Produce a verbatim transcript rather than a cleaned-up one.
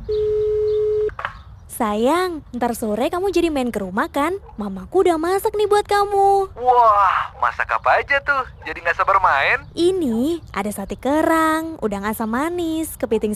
Sayang, ntar sore kamu jadi main ke rumah kan? Mamaku udah masak nih buat kamu. Wah, masak apa aja tuh? Jadi nggak sabar main. Ini ada sate kerang, udang asam manis, kepiting